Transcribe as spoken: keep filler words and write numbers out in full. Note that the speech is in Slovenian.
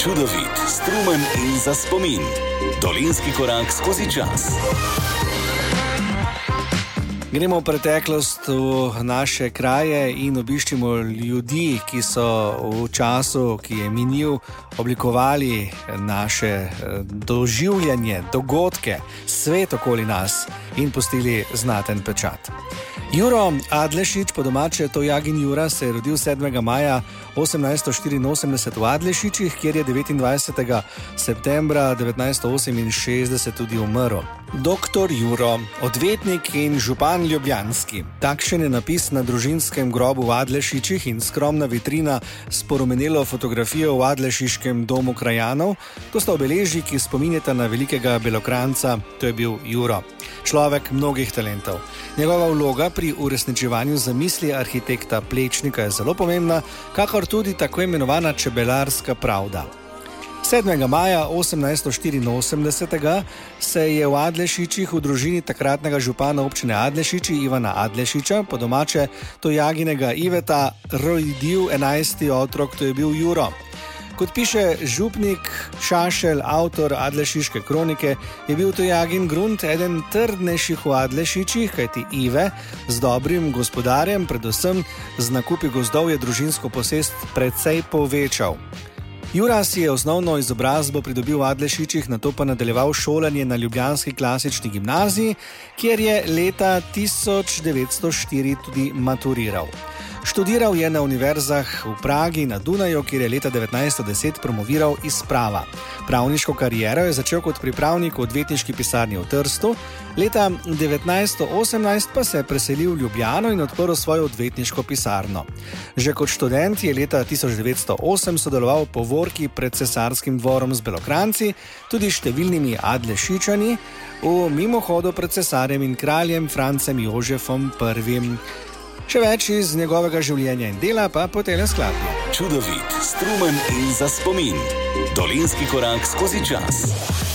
Čudovit, strumen in za spomin. Dolenjski korak skozi čas. Gremo v preteklost, v naše kraje in obiščimo ljudi, ki so v času, ki je minil, oblikovali naše doživljanje, dogodke, svet okoli nas in pustili znaten pečat. Juro Adlešič, po domače Tojagin Jura, se je rodil sedmega maja osemnajststo štiriinosemdeset v Adlešičih, kjer je devetindvajsetega septembra devetnajststo oseminšestdeset tudi umrl. Doktor Juro, odvetnik in župan ljubljanski. Takšen je napis na družinskem grobu v Adlešičih in skromna vitrina s porumenelo fotografijo v Adlešiškem domu krajanov. To sta obeležji, ki spominjata na velikega belokranca, to je bil Juro. Človek mnogih talentov. Njegova vloga pri uresničevanju zamisli arhitekta Plečnika je zelo pomembna, kakor tudi tako imenovana čebelarska pravda. sedmega maja osemnajststo štiriinosemdeset se je v Adlešičih v družini takratnega župana občine Adlešiči Ivana Adlešiča, po domače Tojaginega Iveta, rodil enajsti otrok, to je bil Juro. Kot piše župnik Šašelj, avtor Adlešiške kronike, je bil Tojagin Grunt eden trdnejših v Adlešičih, kajti Ive z dobrim gospodarjem, predvsem z nakupi gozdov, je družinsko posest precej povečal. Jura si je osnovno izobrazbo pridobil v Adlešičih, nato pa nadaljeval šolanje na ljubljanski klasični gimnaziji, kjer je leta tisoč devetsto štiri tudi maturiral. Študiral je na univerzah v Pragi in na Dunaju, kjer je leta devetnajststo deset promoviral iz prava. Pravniško kariero je začel kot pripravnik v odvetniški pisarni v Trstu, leta devetnajststo osemnajst pa se je preselil v Ljubljano in odprl svojo odvetniško pisarno. Že kot študent je leta tisoč devetsto osem sodeloval v povorki pred cesarskim dvorom z Belokranci, tudi številnimi Adlešičani, v mimohodu pred cesarjem in kraljem Francem Jožefom prvim. Še več iz njegovega življenja in dela pa po tele skladbi. Čudovit, strumen in za spomin. Dolenjski korak skozi čas.